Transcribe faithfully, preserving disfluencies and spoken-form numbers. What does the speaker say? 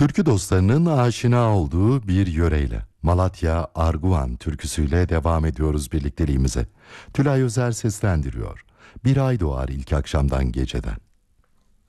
Türkü dostlarının aşina olduğu bir yöreyle, Malatya Arguvan türküsüyle devam ediyoruz birlikteliğimize. Tülay Özer seslendiriyor. Bir ay doğar ilk akşamdan geceden.